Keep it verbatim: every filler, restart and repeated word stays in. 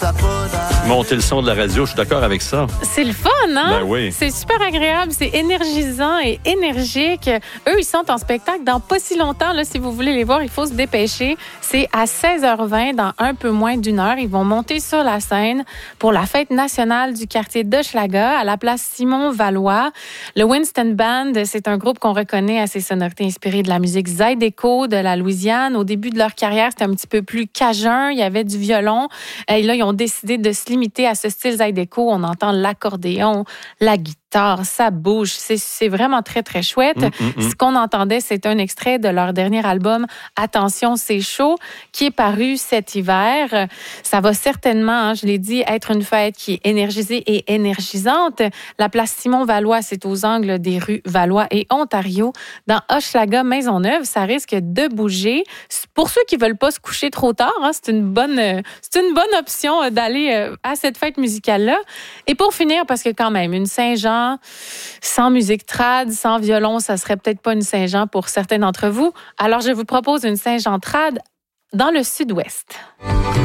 Monter le son de la radio, je suis d'accord avec ça. C'est le fun, hein? Ben oui. C'est super agréable, c'est énergisant et énergique. Eux, ils sont en spectacle dans pas si longtemps. Là, si vous voulez les voir, il faut se dépêcher. C'est à seize heures vingt, dans un peu moins d'une heure. Ils vont monter sur la scène pour la fête nationale du quartier d'Hochelaga à la place Simon-Valois. Le Winston Band, c'est un groupe qu'on reconnaît à ses sonorités inspirées de la musique Zydeco de la Louisiane. Au début de leur carrière, c'était un petit peu plus cajun. Il y avait du violon. Et là, ils ont décidé de se limiter à ce style Zydeco. On entend l'accordéon, la guitare, ça bouge. C'est, c'est vraiment très, très chouette. Mmh, mmh, mmh. Ce qu'on entendait, c'est un extrait de leur dernier album « Attention, c'est chaud » qui est paru cet hiver. Ça va certainement, hein, je l'ai dit, être une fête qui est énergisée et énergisante. La place Simon-Valois, c'est aux angles des rues Valois et Ontario. Dans Hochelaga, Maisonneuve, ça risque de bouger. Pour ceux qui veulent pas se coucher trop tard, hein, c'est une bonne, c'est une bonne option d'aller à cette fête musicale-là. Et pour finir, parce que quand même, une Saint-Jean sans musique trad, sans violon, ça serait peut-être pas une Saint-Jean pour certains d'entre vous. Alors, je vous propose une Saint-Jean trad dans le sud-ouest.